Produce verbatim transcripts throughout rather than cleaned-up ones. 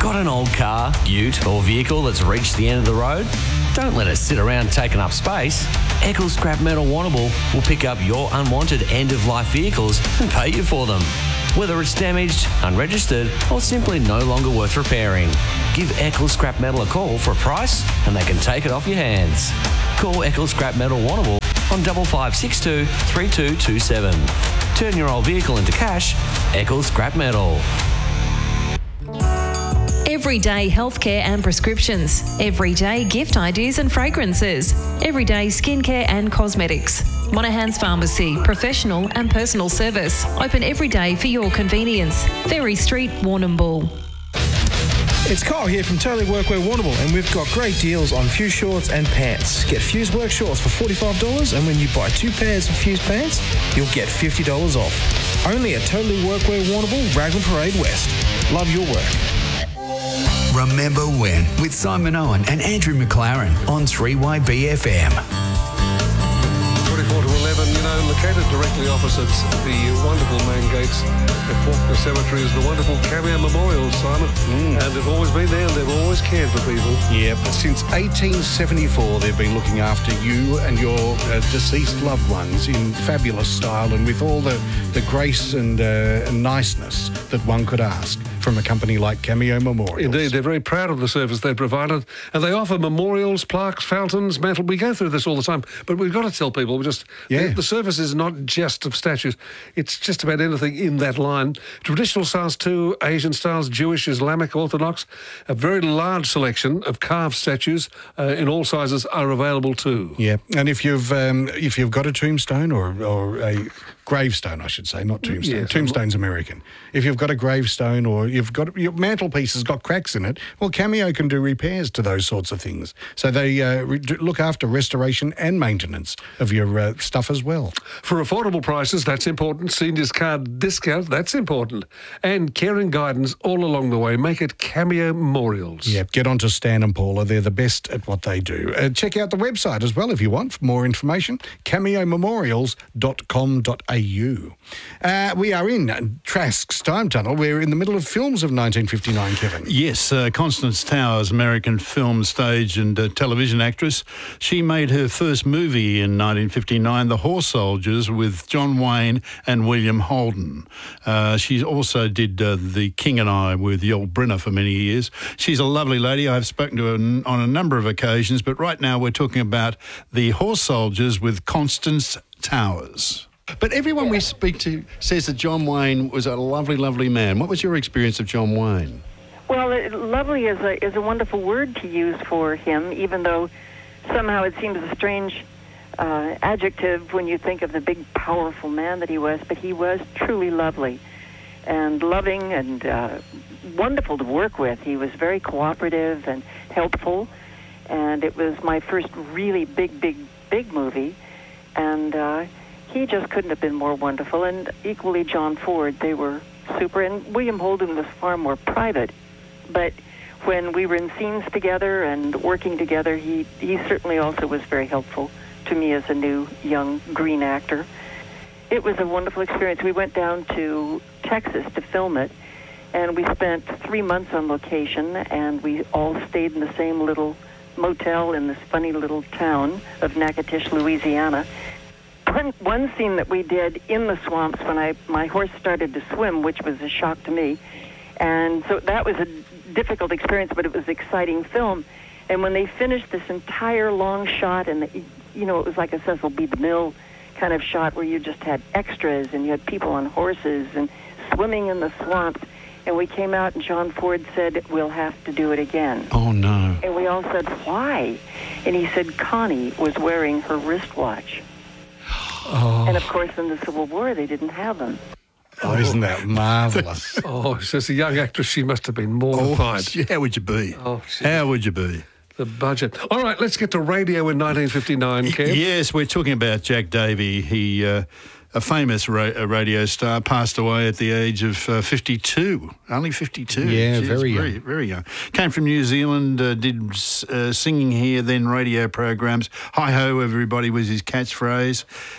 Got an old car, ute or vehicle that's reached the end of the road? Don't let it sit around taking up space. Eccles Scrap Metal Warrnambool will pick up your unwanted end-of-life vehicles and pay you for them. Whether it's damaged, unregistered or simply no longer worth repairing, give Eccles Scrap Metal a call for a price and they can take it off your hands. Call Eccles Scrap Metal Warrnambool on double five six two three two two seven. Turn your old vehicle into cash. Eccles Scrap Metal. Everyday healthcare and prescriptions. Everyday gift ideas and fragrances. Everyday skincare and cosmetics. Monahan's Pharmacy, professional and personal service. Open every day for your convenience. Ferry Street, Warrnambool. It's Kyle here from Totally Workwear Warrnambool, and we've got great deals on Fuse shorts and pants. Get Fuse work shorts for forty-five dollars, and when you buy two pairs of Fuse pants, you'll get fifty dollars off. Only at Totally Workwear Warrnambool, Raglan Parade West. Love your work. Remember When with Simon Owen and Andrew McLaren on three Y B F M. twenty-four to eleven, you know, located directly opposite the wonderful main gates at Faulkner Cemetery is the wonderful Cameo Memorial, Simon. Mm. And they've always been there and they've always cared for people. Yeah, but since eighteen seventy-four, they've been looking after you and your uh, deceased loved ones in fabulous style and with all the, the grace and, uh, and niceness that one could ask from a company like Cameo Memorials. Indeed, they're very proud of the service they provided, and they offer memorials, plaques, fountains, mantle. We go through this all the time, but we've got to tell people, we just Yeah. the, the service is not just of statues, it's just about anything in that line. Traditional styles too, Asian styles, Jewish, Islamic, Orthodox. A very large selection of carved statues uh, in all sizes are available too. Yeah, and if you've um, if you've got a tombstone or, or a gravestone, I should say, not tombstone. Yes. Tombstone's American. If you've got a gravestone or you've got your mantelpiece has got cracks in it, well, Cameo can do repairs to those sorts of things. So they uh, re- look after restoration and maintenance of your uh, stuff as well. For affordable prices, that's important. Seniors card discount, that's important. And care and guidance all along the way. Make it Cameo Memorials. Yeah, get on to Stan and Paula. They're the best at what they do. Uh, check out the website as well if you want for more information, cameo memorials dot com dot a u. Uh, we are in Trask's Time Tunnel. We're in the middle of films of nineteen fifty-nine, Kevin. Yes, uh, Constance Towers, American film, stage and uh, television actress. She made her first movie in nineteen fifty-nine, The Horse Soldiers, with John Wayne and William Holden. Uh, she also did uh, The King and I with Yul Brynner for many years. She's a lovely lady. I've spoken to her n- on a number of occasions, but right now we're talking about The Horse Soldiers with Constance Towers. But everyone we speak to says that John Wayne was a lovely, lovely man. What was your experience of John Wayne? Well, it, lovely is a is a wonderful word to use for him, even though somehow it seems a strange uh, adjective when you think of the big, powerful man that he was. But he was truly lovely and loving and uh, wonderful to work with. He was very cooperative and helpful, and it was my first really big, big, big movie, and uh, he just couldn't have been more wonderful. And equally John Ford, they were super. And William Holden was far more private. But when we were in scenes together and working together, he, he certainly also was very helpful to me as a new young green actor. It was a wonderful experience. We went down to Texas to film it, and we spent three months on location, and we all stayed in the same little motel in this funny little town of Natchitoches, Louisiana. One, one scene that we did in the swamps when I my horse started to swim, which was a shock to me, and so that was a difficult experience, but it was an exciting film. And when they finished this entire long shot, and the, you know, it was like a Cecil B. DeMille kind of shot where you just had extras and you had people on horses and swimming in the swamps, and we came out and John Ford said, "We'll have to do it again." Oh, no. And we all said, "Why?" And he said Connie was wearing her wristwatch. Oh. And of course, in the Civil War, they didn't have them. Oh, isn't that marvellous? Oh, as a young actress, she must have been mortified. Oh, how would you be? Oh, how would you be? The budget. All right, let's get to radio in nineteen fifty-nine, Kev. Yes, we're talking about Jack Davey. He, uh, a famous ra- a radio star, passed away at the age of uh, fifty-two. Only fifty-two. Yeah, Jeez, very young. Very, very young. Came from New Zealand, uh, did uh, singing here, then radio programs. Hi-ho, everybody was his catchphrase.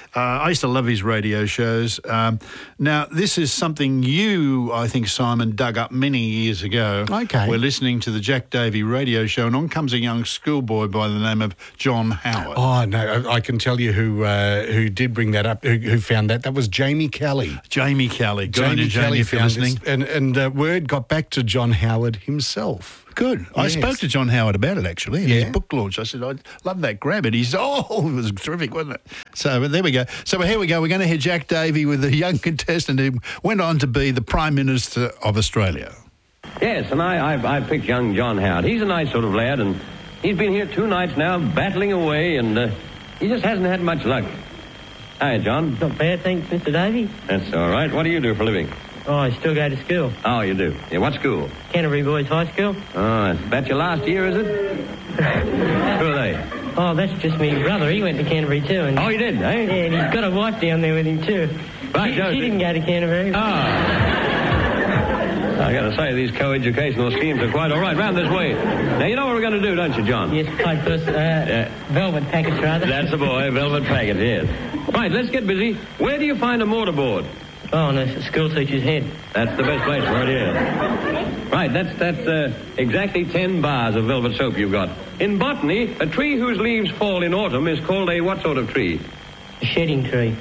Uh, I used to love his radio shows. Um, now, this is something you, I think, Simon, dug up many years ago. Okay. We're listening to the Jack Davey radio show, and on comes a young schoolboy by the name of John Howard. Oh, no, I I can tell you who uh, who did bring that up, who, who found that. That was Jamie Kelly. Jamie Kelly. Good on you, Jamie, if you're listening. This, and and uh, word got back to John Howard himself. Good. I Yes. spoke to John Howard about it, actually, in Yeah. his book launch. I said, I love that grab it. He said, oh, it was terrific, wasn't it? So but there we go. So here we go. We're going to hear Jack Davey with a young contestant who went on to be the Prime Minister of Australia. Yes, and I, I, I picked young John Howard. He's a nice sort of lad, and he's been here two nights now, battling away, and uh, he just hasn't had much luck. Hi, John. Not bad, thanks, Mister Davey. That's all right. What do you do for a living? Oh, I still go to school. Oh, you do? Yeah, what school? Canterbury Boys High School. Oh, that's your last year, is it? Who are they? Oh, that's just me brother. He went to Canterbury too. And Oh, you did, eh? yeah, and he's got a wife down there with him too. Right, she, Josie. she didn't go to Canterbury. Ah. I got to say, these co-educational schemes are quite all right. Round this way. Now, you know what we're going to do, don't you, John? Yes, play first, uh, Yeah. velvet package rather. That's the boy, velvet packet, yes. Right, let's get busy. Where do you find a mortarboard? Oh, no, it's the school teacher's head. That's the best place for it, yes. Right, that's that's uh, exactly ten bars of velvet soap you've got. In botany, a tree whose leaves fall in autumn is called a what sort of tree? A shedding tree.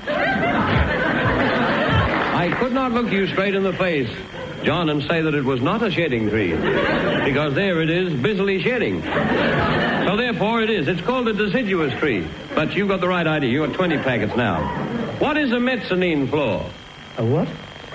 I could not look you straight in the face, John, and say that it was not a shedding tree, because there it is, busily shedding. So therefore it is. It's called a deciduous tree. But you've got the right idea. You've got twenty packets now. What is a mezzanine floor? A what?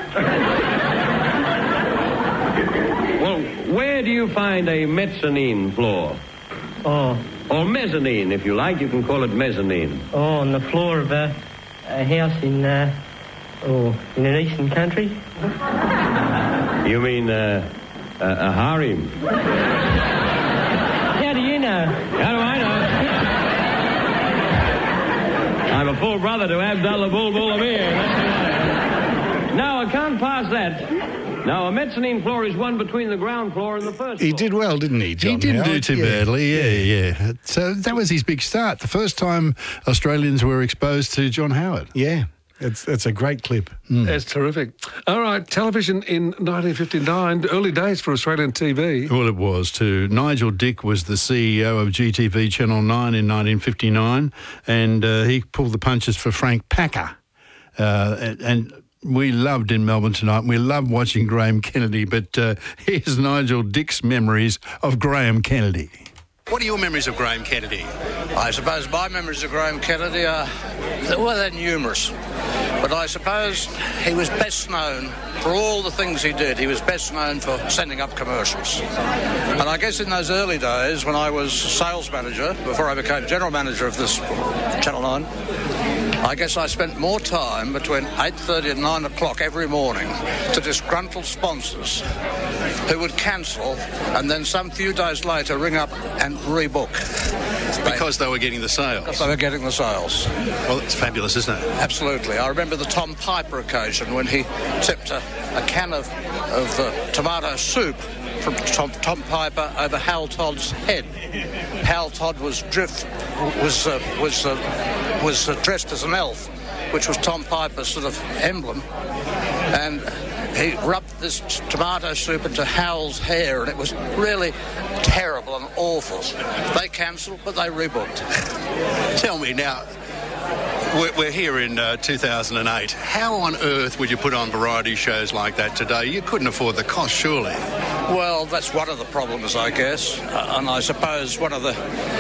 Well, where do you find a mezzanine floor? Oh, Or mezzanine, if you like. You can call it mezzanine. oh, on the floor of a, a house in, uh, oh, in an eastern country. You mean uh, a, a harem? How do you know? How do I know? I'm a full brother to Abdullah Bulbul Amir. That's the matter. No, I can't pass that. Now, a mezzanine floor is one between the ground floor and the first He floor. did well, didn't he, John He didn't do Howard? too Yeah. badly, yeah, yeah. So that was his big start. The first time Australians were exposed to John Howard. Yeah, it's, it's a great clip. That's terrific. All right, television in nineteen fifty-nine, early days for Australian T V. Well, it was too. Nigel Dick was the C E O of G T V Channel nine in nineteen fifty-nine, and uh, he pulled the punches for Frank Packer. Uh, and, and we loved in Melbourne tonight. We loved watching Graham Kennedy, but uh, here's Nigel Dick's memories of Graham Kennedy. What are your memories of Graham Kennedy? I suppose my memories of Graham Kennedy are, well, they're numerous. But I suppose he was best known for all the things he did. He was best known for sending up commercials. And I guess in those early days, when I was sales manager, before I became general manager of this Channel nine, I guess I spent more time between eight thirty and nine o'clock every morning to disgruntled sponsors who would cancel and then some few days later ring up and rebook. Because they were getting the sales. Because they were getting the sales. Well, it's fabulous, isn't it? Absolutely. I remember the Tom Piper occasion when he tipped a, a can of, of uh, tomato soup from Tom, Tom Piper over Hal Todd's head. Hal Todd was drift was uh, was uh, was uh, dressed as an elf, which was Tom Piper's sort of emblem, and he rubbed this tomato soup into Hal's hair, and it was really terrible and awful. They cancelled, but they rebooked. Tell me now, we're, we're here in uh, two thousand eight. How on earth would you put on variety shows like that today? You couldn't afford the cost, surely. Well, that's one of the problems, I guess, uh, and I suppose one of the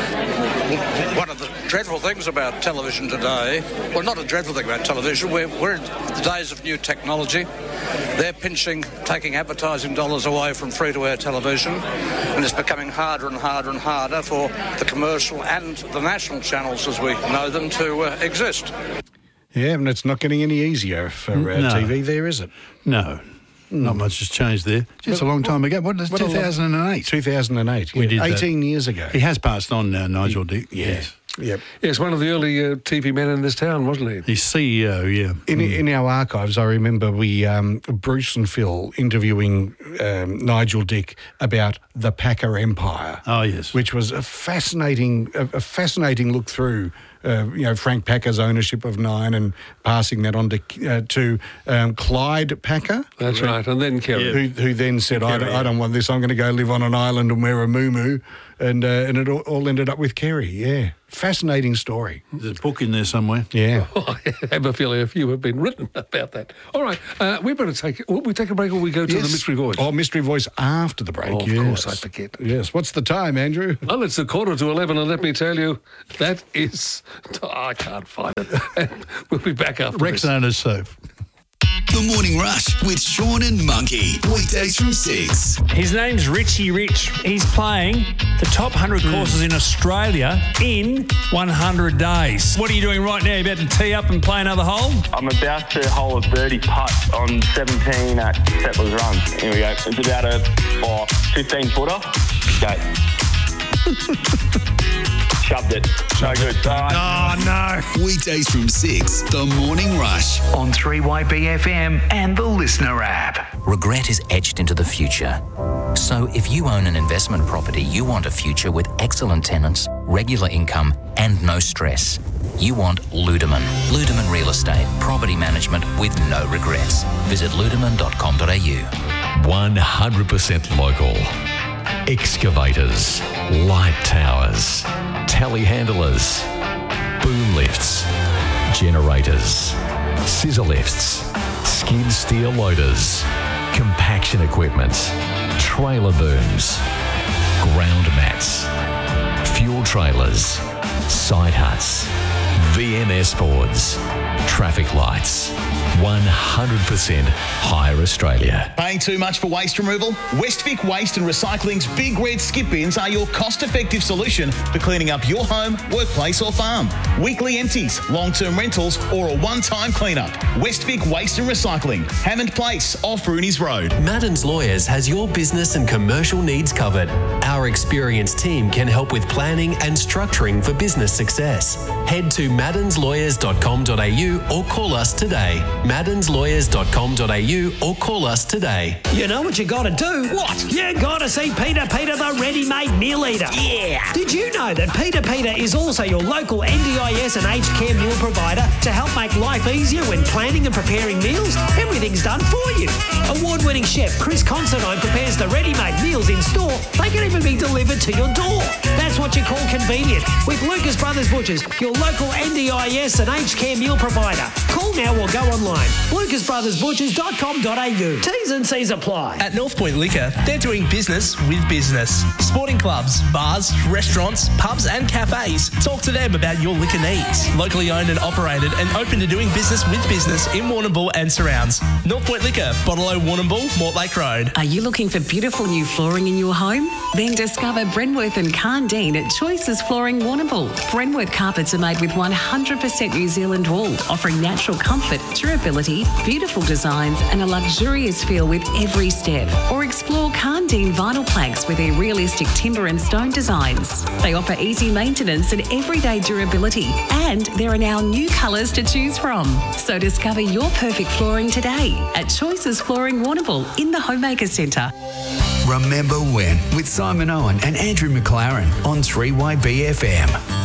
one of the dreadful things about television today. Well, not a dreadful thing about television. We're, we're in the days of new technology. They're pinching, taking advertising dollars away from free-to-air television, and it's becoming harder and harder and harder for the commercial and the national channels, as we know them, to uh, exist. Yeah, and it's not getting any easier for uh, No. T V there, is it? No. Not much has changed there. Just a long time ago. What is What a two long- thousand eight? two thousand eight. We yeah, did that. eighteen years ago. He has passed on now, Nigel Dick. Yes. Yep. Yes, one of the early uh, T V men in this town, wasn't he? He's C E O, yeah. In, in our archives, I remember we um, Bruce and Phil interviewing um, Nigel Dick about the Packer Empire. Oh, yes. Which was a fascinating, a, a fascinating look through uh, you know, Frank Packer's ownership of Nine and passing that on to uh, to um, Clyde Packer. That's right, and then Kerry. Who, who then said, I, Kerry, don't, yeah. I don't want this, I'm going to go live on an island and wear a muumuu. And, uh, and it all, all ended up with Kerry, yeah. Fascinating story. There's a book in there somewhere. Yeah. Oh, I have a feeling a few have been written about that. All right, uh, we better take, will we take a break or we go to Yes. the Mystery Voice? Oh, Mystery Voice after the break, Oh, of yes. course, I forget. Yes. What's the time, Andrew? Well, it's a quarter to eleven, and let me tell you, that is... Oh, I can't find it. We'll be back after this. Rexona soap. The Morning Rush with Sean and Monkey. Weekdays from six. His name's Richie Rich. He's playing the top one hundred courses in Australia in one hundred days. What are you doing right now? You about to tee up and play another hole? I'm about to hole a birdie putt on seventeen at Settlers Run. Here we go. It's about a oh, fifteen footer. Okay. Shoved it. No good. Oh, no. Weekdays from six. The Morning Rush on three Y B F M and the Listener app. Regret is etched into the future. So if you own an investment property, you want a future with excellent tenants, regular income, and no stress. You want Ludeman. Ludeman Real Estate. Property management with no regrets. Visit ludeman dot com dot a u. one hundred percent local. Excavators, light towers, telehandlers, boom lifts, generators, scissor lifts, skid steer loaders, compaction equipment, trailer booms, ground mats, fuel trailers, side huts, V M S boards, traffic lights. one hundred percent Hire Australia. Paying too much for waste removal? Westvic Waste and Recycling's Big Red Skip Bins are your cost-effective solution for cleaning up your home, workplace or farm. Weekly empties, long-term rentals or a one-time cleanup. Westvic Waste and Recycling, Hammond Place, off Rooney's Road. Maddens Lawyers has your business and commercial needs covered. Our experienced team can help with planning and structuring for business success. Head to maddens lawyers dot com dot a u or call us today. maddens lawyers dot com dot a u or call us today. You know what you gotta do? What? You gotta see Peter Peter the ready-made meal eater. Yeah. Did you know that Peter Peter is also your local N D I S and aged care meal provider to help make life easier when planning and preparing meals? Everything's done for you. Award-winning chef Chris Considine prepares the ready-made meals in store. They can even be delivered to your door. That's what you call convenient. With Lucas Brothers Butchers, your local N D I S and aged care meal provider. Call now or go online. lucas brothers butchers dot com dot a u. T's and C's apply. At North Point Liquor, they're doing business with business. Sporting clubs, bars, restaurants, pubs and cafes. Talk to them about your liquor needs. Locally owned and operated and open to doing business with business in Warrnambool and surrounds. North Point Liquor, Bottle O Warrnambool, Mortlake Road. Are you looking for beautiful new flooring in your home? Then discover Brenworth and Carndine at Choices Flooring Warrnambool. Brenworth carpets are made with one hundred percent New Zealand wool, offering natural comfort, durability, beautiful designs and a luxurious feel with every step. Or explore Carndine vinyl planks with their realistic timber and stone designs. They offer easy maintenance and everyday durability, and there are now new colours to choose from. So discover your perfect flooring today at Choices Flooring Warrnambool in the Homemaker Centre. Remember When with Simon Owen and Andrew McLaren on three Y B F M.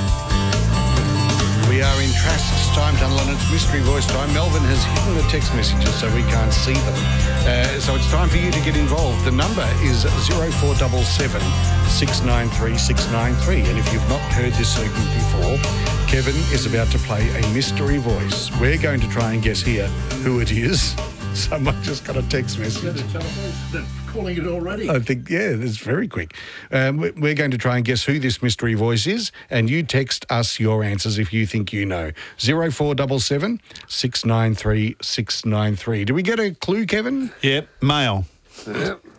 We are in Trask's time tunnel and it's Mystery Voice time. Melvin has hidden the text messages so we can't see them. Uh, so it's time for you to get involved. The number is zero four seven seven, six nine three, six nine three. And if you've not heard this segment before, Kevin is about to play a mystery voice. We're going to try and guess here who it is. Someone just got a text message. They're calling it already. I think, yeah, it's very quick. Um, we- we're going to try and guess who this mystery voice is, and you text us your answers if you think you know. zero four seven seven, six nine three, six nine three. Do we get a clue, Kevin? Yep, male. Yep.